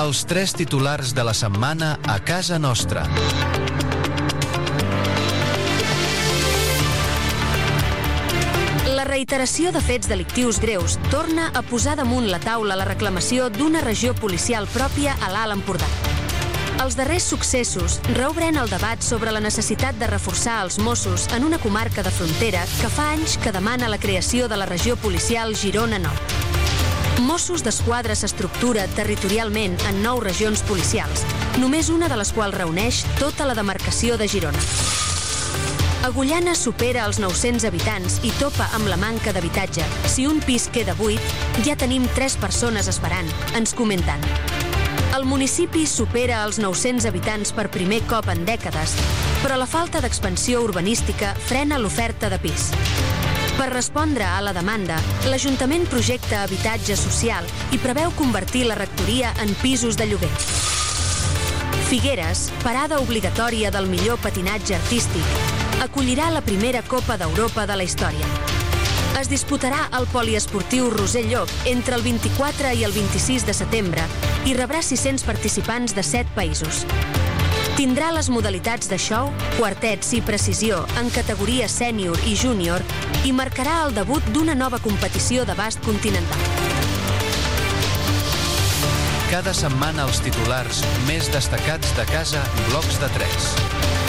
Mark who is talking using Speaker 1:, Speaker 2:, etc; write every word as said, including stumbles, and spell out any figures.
Speaker 1: Els tres titulars de la setmana a casa nostra.
Speaker 2: La reiteració de fets delictius greus torna a posar damunt la taula la reclamació d'una regió policial pròpia a l'Alt Empordà. Els darrers successos reobren el debat sobre la necessitat de reforçar els Mossos en una comarca de frontera que fa anys que demana la creació de la regió policial Girona Nord. Mossos d'Esquadra s'estructura territorialment en nou regions policials, només una de les quals reuneix tota la demarcació de Girona. Agullana supera els nou-cents habitants i topa amb la manca d'habitatge. Si un pis queda buit, ja tenim tres persones esperant, ens comenten. El municipi supera els nou-cents habitants per primer cop en dècades, però la falta d'expansió urbanística frena l'oferta de pis. Per respondre a la demanda, l'Ajuntament projecta habitatge social i preveu convertir la rectoria en pisos de lloguer. Figueres, parada obligatòria del millor patinatge artístic, acollirà la primera Copa d'Europa de la història. Es disputarà al poliesportiu Roser Llop entre el vint-i-quatre i el vint-i-sis de setembre i rebrà sis-cents participants de set països. Tindrà les modalitats de show, quartets i precisió en categoria sènior i júnior i marcarà el debut d'una nova competició d'abast continental.
Speaker 1: Cada setmana els titulars més destacats de casa Blocs de tres.